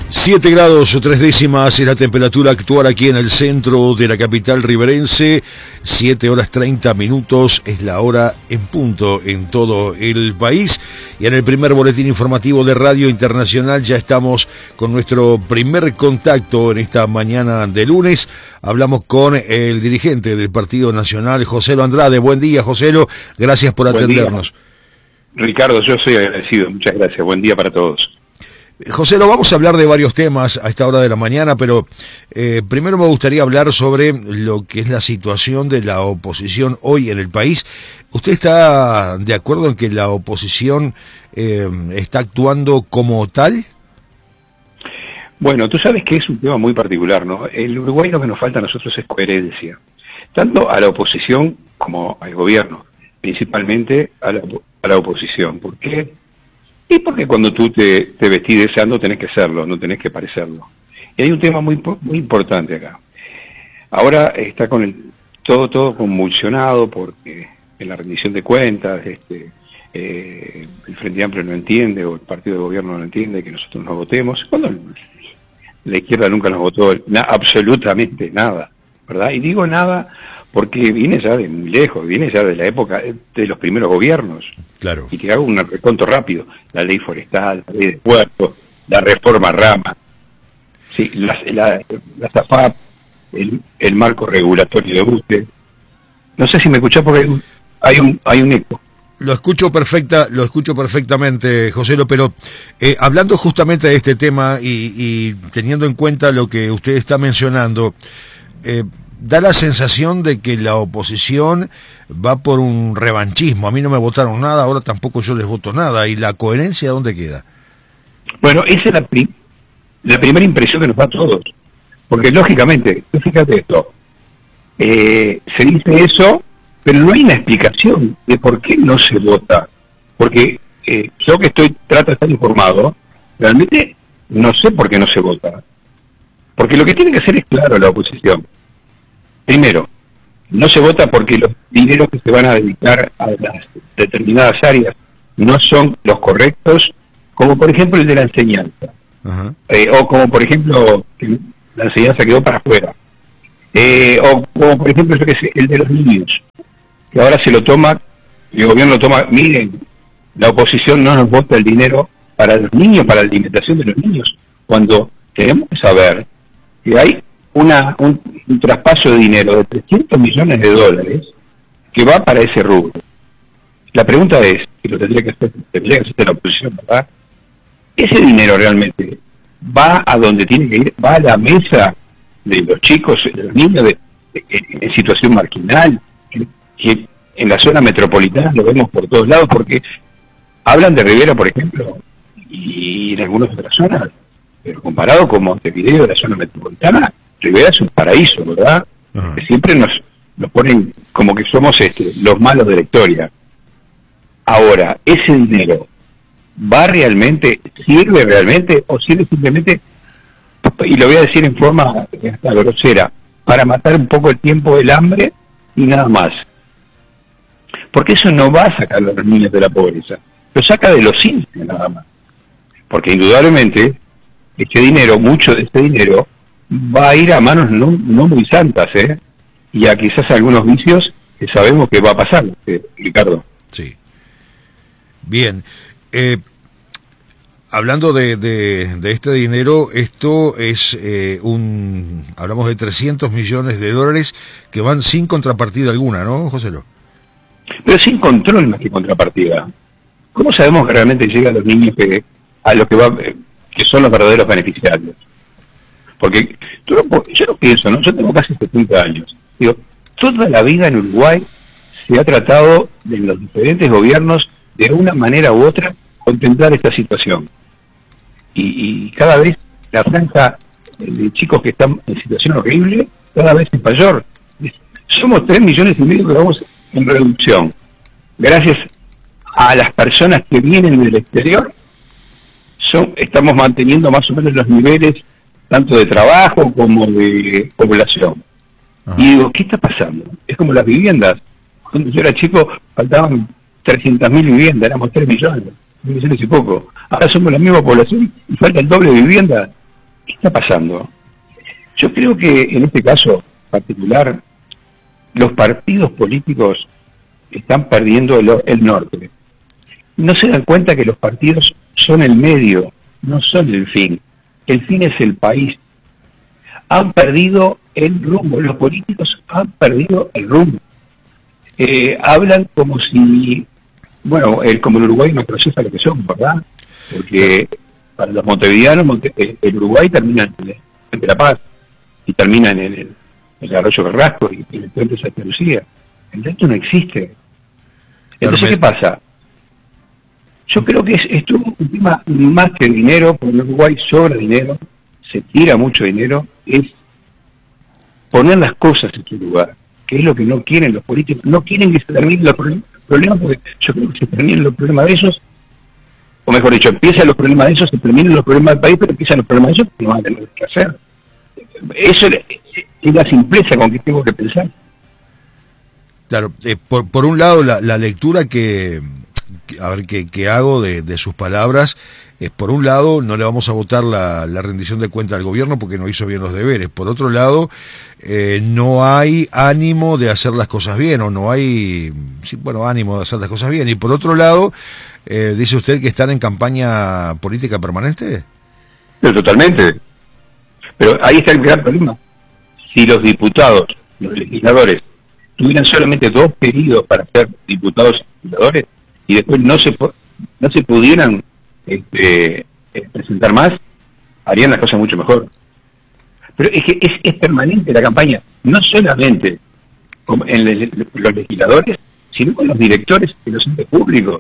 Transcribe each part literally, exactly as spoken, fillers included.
siete grados o tres décimas es la temperatura actual aquí en el centro de la capital riverense. siete horas treinta minutos es la hora en punto en todo el país. Y en el primer boletín informativo de Radio Internacional ya estamos con nuestro primer contacto en esta mañana de lunes. Hablamos con el dirigente del Partido Nacional, Joselo Andrade. Buen día, Joselo. Gracias por Buen atendernos. Día. Ricardo, yo soy agradecido. Muchas gracias. Buen día para todos. Joselo, vamos a hablar de varios temas a esta hora de la mañana, pero eh, primero me gustaría hablar sobre lo que es la situación de la oposición hoy en el país. ¿Usted está de acuerdo en que la oposición eh, está actuando como tal? Bueno, tú sabes que es un tema muy particular, ¿no? El Uruguay lo que nos falta a nosotros es coherencia, tanto a la oposición como al gobierno, principalmente a la, a la oposición. ¿Por qué? Y porque cuando tú te, te vestís deseando tenés que serlo, no tenés que parecerlo. Y hay un tema muy muy importante acá. Ahora está con el todo todo convulsionado porque en la rendición de cuentas este, eh, el Frente Amplio no entiende, o el partido de gobierno no entiende que nosotros nos votemos. Cuando la izquierda nunca nos votó na, absolutamente nada, ¿verdad? Y digo nada porque viene ya de muy lejos, viene ya de la época de los primeros gobiernos. Claro. Y que hago un reconto rápido: la ley forestal, la ley de puertos, la reforma Rama, sí, la, la, la Z A F A P, el, el marco regulatorio de buque. No sé si me escuchás porque hay un, hay un, hay un eco. Lo escucho perfecta, lo escucho perfectamente, Joselo, pero eh, hablando justamente de este tema y, y teniendo en cuenta lo que usted está mencionando, eh, da la sensación de que la oposición va por un revanchismo. A mí no me votaron nada, ahora tampoco yo les voto nada. ¿Y la coherencia dónde queda? Bueno, esa es la, pri la primera impresión que nos da a todos. Porque lógicamente, fíjate esto, eh, se dice eso, pero no hay una explicación de por qué no se vota. Porque eh, yo que estoy trato de estar informado, realmente no sé por qué no se vota. Porque lo que tiene que hacer es claro la oposición. Primero, no se vota porque los dineros que se van a dedicar a las determinadas áreas no son los correctos, como por ejemplo el de la enseñanza. Uh-huh. eh, o como por ejemplo que la enseñanza quedó para afuera, eh, o como por ejemplo yo que sé, el de los niños, que ahora se lo toma, el gobierno lo toma. Miren, la oposición no nos vota el dinero para los niños, para la alimentación de los niños, cuando tenemos que saber que hay Una, un, un traspaso de dinero de trescientos millones de dólares que va para ese rubro. La pregunta es, y lo tendría que hacer, tendría que hacer la oposición, ¿verdad? ¿Ese dinero realmente va a donde tiene que ir? ¿Va a la mesa de los chicos, de los niños de, de, de, en situación marginal? Que, que en la zona metropolitana lo vemos por todos lados, porque hablan de Rivera, por ejemplo, y en algunas otras zonas, pero comparado con Montevideo de la zona metropolitana, Rivera es un paraíso, ¿verdad? Uh-huh. Que siempre nos, nos ponen como que somos este, los malos de la historia. Ahora, ¿ese dinero va realmente, sirve realmente, o sirve simplemente, y lo voy a decir en forma hasta grosera, para matar un poco el tiempo del hambre y nada más? Porque eso no va a sacar a los niños de la pobreza, lo saca de los índices nada más. Porque indudablemente, este dinero, mucho de este dinero, va a ir a manos no, no muy santas, ¿eh? Y a quizás algunos vicios que sabemos que va a pasar, eh, Ricardo. Sí. Bien. Eh, hablando de, de, de este dinero, esto es eh, un... Hablamos de trescientos millones de dólares que van sin contrapartida alguna, ¿no, Joselo? Pero sin control más que contrapartida. ¿Cómo sabemos que realmente llega a los niños que a los que va que son los verdaderos beneficiarios? Porque tú no, yo no pienso, ¿no? Yo tengo casi setenta años. Digo, toda la vida en Uruguay se ha tratado de los diferentes gobiernos de una manera u otra contemplar esta situación. Y, y cada vez la franja de chicos que están en situación horrible cada vez es mayor. Somos tres millones y medio que vamos en reducción. Gracias a las personas que vienen del exterior, son, estamos manteniendo más o menos los niveles tanto de trabajo como de población. Ajá. Y digo, ¿qué está pasando? Es como las viviendas. Cuando yo era chico faltaban trescientas mil viviendas, éramos tres millones, tres millones y poco. Ahora somos la misma población y falta el doble de viviendas. ¿qué está pasando? Yo creo que en este caso particular, los partidos políticos están perdiendo el, el norte. No se dan cuenta que los partidos son el medio, no son el fin. El fin es el país. Han perdido el rumbo, los políticos han perdido el rumbo. Eh, hablan como si, bueno, el, como el Uruguay no procesa lo que son, ¿verdad? Porque para los montevideanos, Monte, el, el Uruguay termina en, en La Paz y termina en el, en el Arroyo Carrasco y en el puente de Santa Lucía. El resto no existe. Entonces, ¿qué pasa? Yo creo que es, esto es un tema más que el dinero, porque en Uruguay sobra dinero, se tira mucho dinero, es poner las cosas en su lugar, que es lo que no quieren los políticos. No quieren que se terminen los problemas, porque yo creo que se terminen los problemas de ellos, o mejor dicho, empiezan los problemas de ellos, se terminan los problemas del país, pero empiezan los problemas de ellos, no van a tener que hacer. Eso es, es la simpleza con que tengo que pensar. Claro, eh, por, por un lado la, la lectura que, que a ver que, que hago de, de sus palabras es, por un lado, no le vamos a votar la, la rendición de cuenta al gobierno porque no hizo bien los deberes. Por otro lado, eh, no hay ánimo de hacer las cosas bien, o no hay, sí, bueno, ánimo de hacer las cosas bien. Y por otro lado, eh, dice usted que están en campaña política permanente. Pero totalmente. Pero ahí está el gran problema. Si los diputados, los legisladores, tuvieran solamente dos periodos para ser diputados y legisladores, y después no se no se pudieran este, presentar más, harían las cosas mucho mejor. Pero es que es, es permanente la campaña, no solamente con en le, los legisladores, sino con los directores de los entes públicos.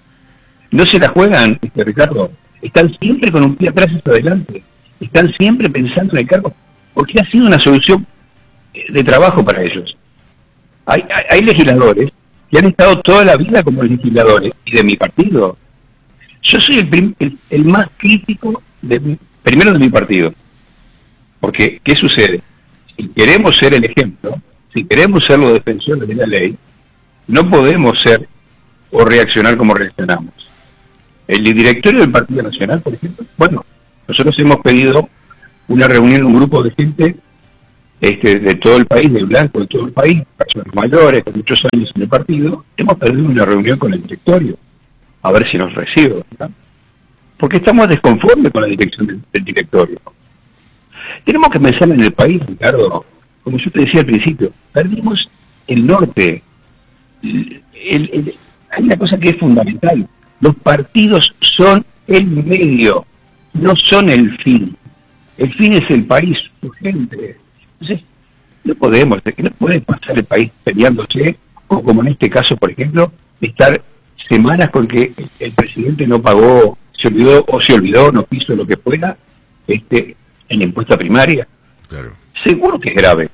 No se la juegan, este, Ricardo, están siempre con un pie atrás y adelante, están siempre pensando en el cargo, porque ha sido una solución de trabajo para ellos. Hay, hay, hay legisladores que han estado toda la vida como legisladores, y de mi partido. Yo soy el, prim, el, el más crítico, de, primero de mi partido. Porque, ¿qué sucede? Si queremos ser el ejemplo, si queremos ser los defensores de la ley, no podemos ser o reaccionar como reaccionamos. El directorio del Partido Nacional, por ejemplo, bueno, nosotros hemos pedido una reunión, un grupo de gente Este, de todo el país, de blanco de todo el país, personas mayores, con muchos años en el partido, hemos perdido una reunión con el directorio, a ver si nos recibe, ¿no? Porque estamos desconformes con la dirección del, del directorio. Tenemos que pensar en el país, Ricardo, como yo te decía al principio, perdimos el norte. El, el, el, hay una cosa que es fundamental, los partidos son el medio, no son el fin. El fin es el país, su gente. Entonces, no podemos, no puede pasar el país peleándose, o como en este caso, por ejemplo, estar semanas con que el presidente no pagó, se olvidó o se olvidó, no quiso lo que fuera, este, en la impuesta primaria. Claro. Seguro que es grave.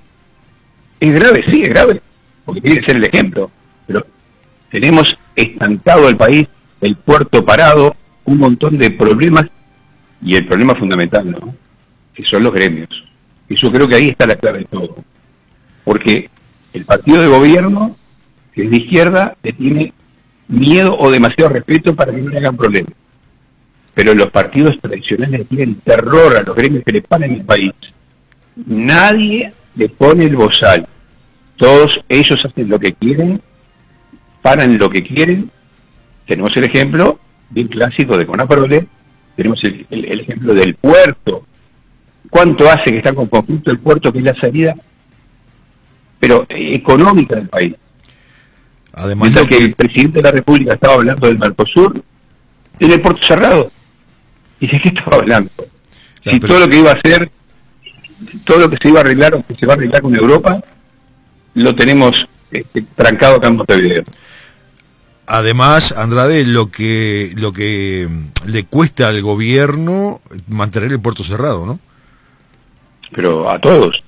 Es grave, sí, es grave, porque tiene que ser el ejemplo, pero tenemos estancado el país, el puerto parado, un montón de problemas, y el problema fundamental, ¿no?, que son los gremios. Y yo creo que ahí está la clave de todo. Porque el partido de gobierno, que es de izquierda, le tiene miedo o demasiado respeto para que no le hagan problemas. Pero los partidos tradicionales le tienen terror a los gremios que le paran en el país. Nadie le pone el bozal. Todos ellos hacen lo que quieren, paran lo que quieren. Tenemos el ejemplo bien clásico de Conaprole, tenemos el, el, el ejemplo del puerto. ¿Cuánto hace que está con conflicto el puerto, que es la salida, pero eh, económica del país? Además de que el presidente de la República estaba hablando del Mercosur, tiene el puerto cerrado. ¿Y de qué estaba hablando? Si todo lo que iba a hacer, todo lo que se iba a arreglar o que se va a arreglar con Europa, lo tenemos este, trancado acá en Montevideo. Además, Andrade, lo que lo que le cuesta al gobierno mantener el puerto cerrado, ¿no? Pero a todos.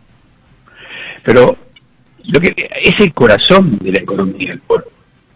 Pero lo que es el corazón de la economía del puerto.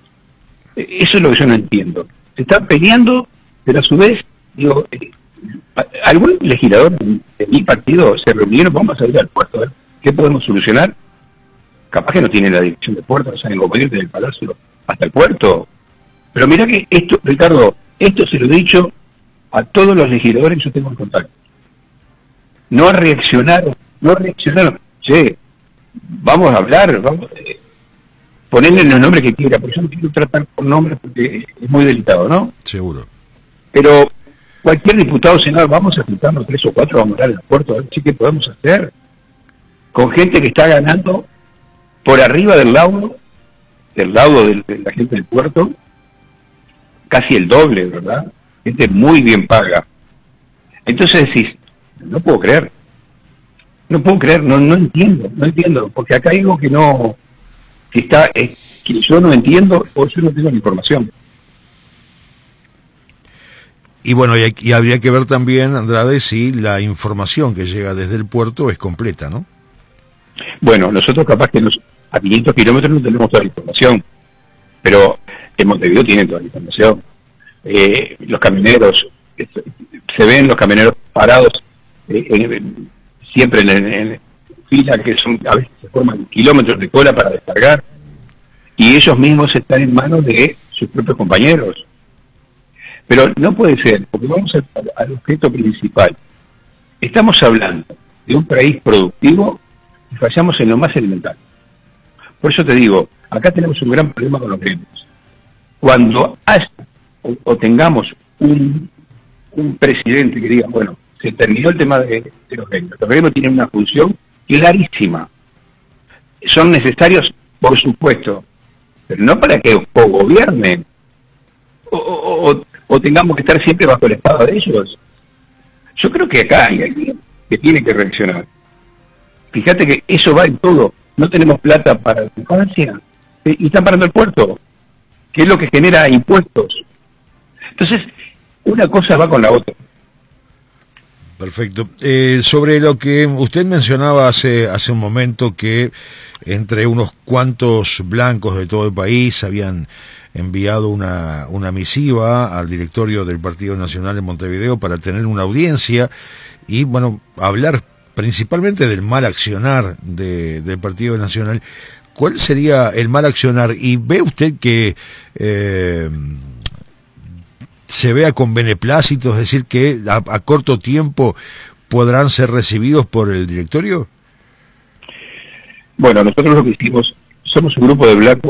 Eso es lo que yo no entiendo. Se están peleando, pero a su vez, digo, eh, algún legislador de mi partido se reunieron, vamos a ir al puerto, a ver qué podemos solucionar. Capaz que no tienen la dirección del puerto, no saben cómo ir desde el palacio hasta el puerto. Pero mirá que esto, Ricardo, esto se lo he dicho a todos los legisladores que yo tengo en contacto. no reaccionaron, no reaccionaron. Che, vamos a hablar, vamos a ponerle los nombres que quiera, porque yo no quiero tratar por nombres porque es muy delicado, ¿no? Seguro. Pero cualquier diputado o senador, vamos a juntarnos tres o cuatro, vamos a hablar al puerto, a ver qué podemos hacer con gente que está ganando por arriba del laudo, del laudo de, de la gente del puerto, casi el doble, ¿verdad? Gente muy bien paga. Entonces decís, no puedo creer, no puedo creer, no no entiendo, no entiendo, porque acá hay algo que no, que está, es, que yo no entiendo o yo no tengo la información. Y bueno, y, y habría que ver también, Andrade, si la información que llega desde el puerto es completa, ¿no? Bueno, nosotros capaz que nos, a quinientos kilómetros no tenemos toda la información, pero en Montevideo tienen toda la información. Eh, los camioneros, se ven los camioneros parados eh, en, en, siempre en, en, en fila, que son, a veces se forman kilómetros de cola para descargar, y ellos mismos están en manos de sus propios compañeros. Pero no puede ser, porque vamos al, al objeto principal. Estamos hablando de un país productivo y fallamos en lo más elemental. Por eso te digo, acá tenemos un gran problema con los gremios. Cuando haya o, o tengamos un, un presidente que diga, bueno, se terminó el tema de, de los gremios. Los gremios tienen una función clarísima. Son necesarios, por supuesto, pero no para que o gobiernen o, o, o, o tengamos que estar siempre bajo el estado de ellos. Yo creo que acá hay alguien que tiene que reaccionar. Fíjate que eso va en todo. No tenemos plata para la infancia y están parando el puerto, que es lo que genera impuestos. Entonces, una cosa va con la otra. Perfecto. Eh, sobre lo que usted mencionaba hace hace un momento, que entre unos cuantos blancos de todo el país habían enviado una, una misiva al directorio del Partido Nacional en Montevideo para tener una audiencia y, bueno, hablar principalmente del mal accionar de, del Partido Nacional. ¿Cuál sería el mal accionar? ¿Y ve usted que eh, se vea con beneplácito, es decir, que a, a corto tiempo podrán ser recibidos por el directorio? Bueno, nosotros lo que hicimos, somos un grupo de blancos